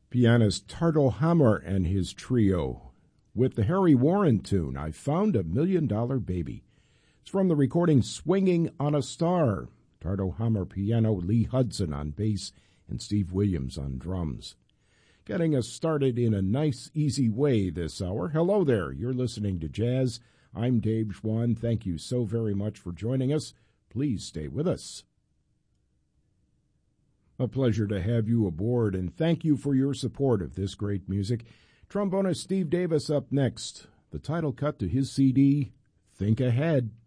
Pianist Tardo Hammer and his trio with the Harry Warren tune, I Found a $1 Million Baby. It's from the recording Swinging on a Star. Tardo Hammer piano, Lee Hudson on bass, and Steve Williams on drums. Getting us started in a nice, easy way this hour. Hello there, you're listening to Jazz. I'm Dave Schwann. Thank you so very much for joining us. Please stay with us. A pleasure to have you aboard, and thank you for your support of this great music. Trombonist Steve Davis up next. The title cut to his CD, Think Ahead.